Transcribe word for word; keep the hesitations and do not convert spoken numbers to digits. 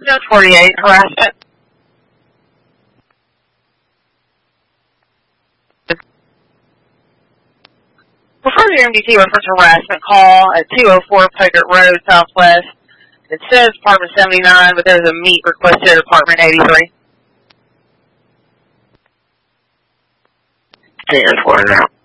Resident forty-eight, harassment. Refer to your M D T reference harassment call at two oh four Pegert Road, Southwest. It says apartment seventy-nine, but there's a meet requested at apartment eighty-three. Seniors for it now.